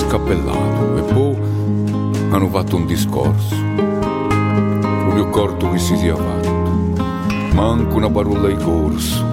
scappellato e poi hanno fatto un discorso. Proprio corto che si sia fatto, manco una parola di corso.